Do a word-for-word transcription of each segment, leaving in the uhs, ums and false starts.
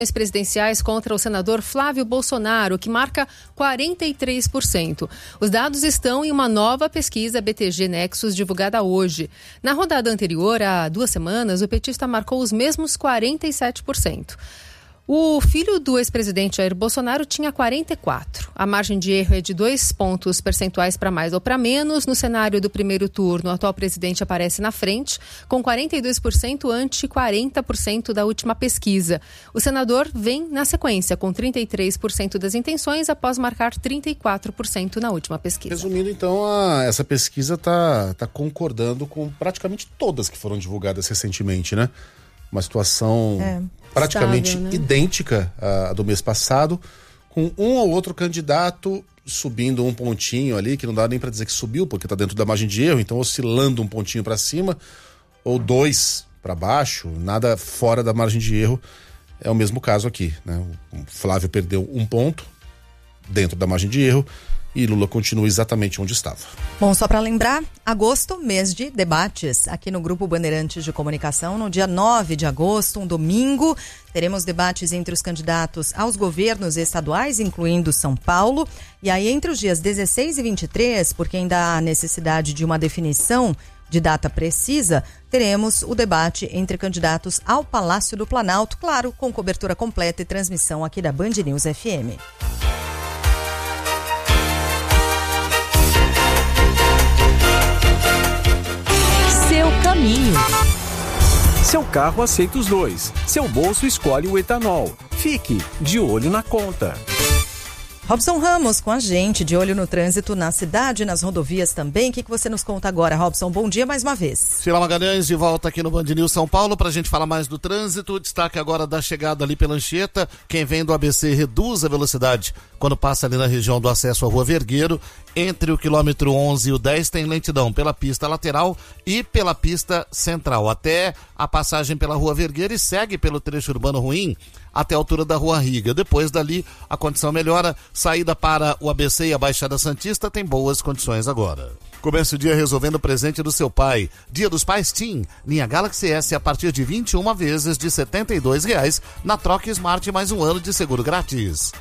presidenciais contra o senador Flávio Bolsonaro, que marca quarenta e três por cento. Os dados estão em uma nova pesquisa B T G Nexus divulgada hoje. Na rodada anterior, há duas semanas, o petista marcou os mesmos quarenta e sete por cento. O filho do ex-presidente Jair Bolsonaro tinha quarenta e quatro. A margem de erro é de dois pontos percentuais para mais ou para menos. No cenário do primeiro turno, o atual presidente aparece na frente, com quarenta e dois por cento ante quarenta por cento da última pesquisa. O senador vem na sequência, com trinta e três por cento das intenções, após marcar trinta e quatro por cento na última pesquisa. Resumindo, então, a, essa pesquisa está tá concordando com praticamente todas que foram divulgadas recentemente, né? Uma situação é, praticamente estável, né? idêntica à do mês passado, com um ou outro candidato subindo um pontinho ali, que não dá nem para dizer que subiu, porque está dentro da margem de erro, então oscilando um pontinho para cima, ou dois para baixo, nada fora da margem de erro. É o mesmo caso aqui, né? O Flávio perdeu um ponto dentro da margem de erro, e Lula continua exatamente onde estava. Bom, só para lembrar, agosto, mês de debates. Aqui no Grupo Bandeirantes de Comunicação, no dia nove de agosto, um domingo, teremos debates entre os candidatos aos governos estaduais, incluindo São Paulo. E aí, entre os dias dezesseis e vinte e três, porque ainda há necessidade de uma definição de data precisa, teremos o debate entre candidatos ao Palácio do Planalto, claro, com cobertura completa e transmissão aqui da Band News F M. Seu caminho. Seu carro aceita os dois. Seu bolso escolhe o etanol. Fique de olho na conta. Robson Ramos com a gente, de olho no trânsito na cidade, nas rodovias também. O que, que você nos conta agora, Robson? Bom dia mais uma vez. Sheila Magalhães de volta aqui no Band News São Paulo para a gente falar mais do trânsito. Destaque agora da chegada ali pela Anchieta. Quem vem do A B C reduz a velocidade quando passa ali na região do acesso à Rua Vergueiro. Entre o quilômetro onze e o dez tem lentidão pela pista lateral e pela pista central. Até a passagem pela Rua Vergueiro e segue pelo trecho urbano ruim até a altura da Rua Riga. Depois dali a condição melhora. Saída para o A B C e a Baixada Santista tem boas condições agora. Comece o dia resolvendo o presente do seu pai. Dia dos Pais Tim. Linha Galaxy S a partir de vinte e uma vezes de setenta e dois reais na troca Smart mais um ano de seguro grátis.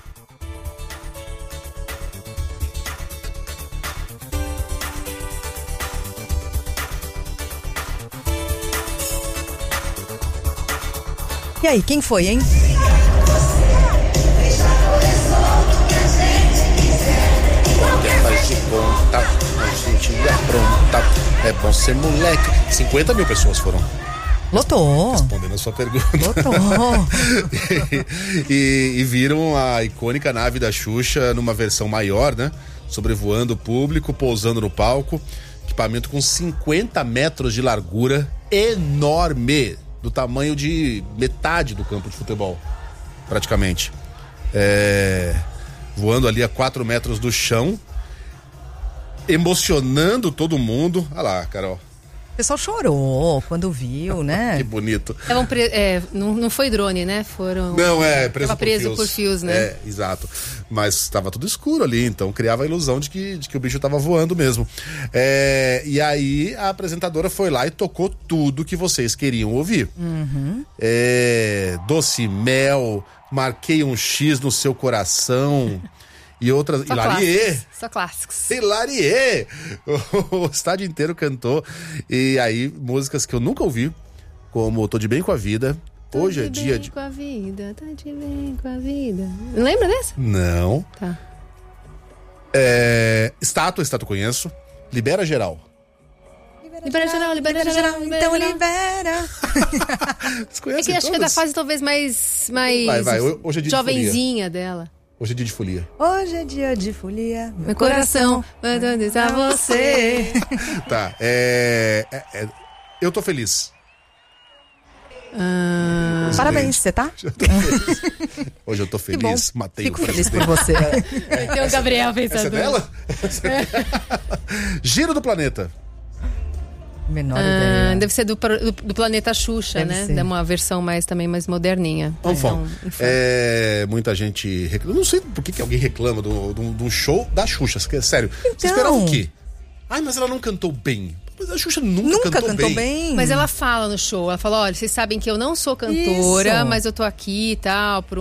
E aí, quem foi, hein? Faz de conta, a gente apronta. É bom ser moleque. cinquenta mil pessoas foram. Lotou. Respondendo a sua pergunta. Lotou. e, e, e viram a icônica nave da Xuxa numa versão maior, né? Sobrevoando o público, pousando no palco. Equipamento com cinquenta metros de largura, enorme. Do tamanho de metade do campo de futebol, praticamente. É, voando ali a quatro metros do chão, emocionando todo mundo. Olha lá, Carol. O pessoal chorou quando viu, né? Que bonito. Pre- é, não, não foi drone, né? Foram. Não, é, preso, Tava por, preso fios. por fios, né? É, exato. Mas estava tudo escuro ali, então criava a ilusão de que, de que o bicho estava voando mesmo. É, e aí a apresentadora foi lá e tocou tudo que vocês queriam ouvir. Uhum. É, doce mel, marquei um X no seu coração. E outras. Só Hilarie! clássicos. Só clássicos. Hilarie! O estádio inteiro cantou. E aí, músicas que eu nunca ouvi, como Tô de Bem com a Vida. Tô Hoje de é dia bem de. com a vida, tá de bem com a vida. Lembra dessa? Não. Tá. É... Estátua, estátua conheço. Libera geral. Libera geral, libera geral, libera então geral. libera. Vocês É que acho que é da fase talvez mais, mais Vai, vai. Hoje é dia de jovenzinha dela. Hoje é dia de folia. Hoje é dia de folia. Meu coração mandando a você. Tá, é, é, é... Eu tô feliz. Ah, parabéns, você tá? Hoje eu tô feliz. Matei Fico o feliz por você. tem o Gabriel pensador. Essa é dela? Giro do planeta. Menor ah, ideia. deve ser do, do, do planeta Xuxa, Deve né? ser. É uma versão mais também mais moderninha. Enfim, Então, enfim. é, muita gente reclama. Não sei por que, que alguém reclama de um show da Xuxa. Sério, Então, você esperava o quê? Ai, mas ela não cantou bem. Mas a Xuxa nunca, nunca cantou, cantou bem. bem. Mas ela fala no show, ela fala, olha, vocês sabem que eu não sou cantora, Isso. mas eu tô aqui e tal, por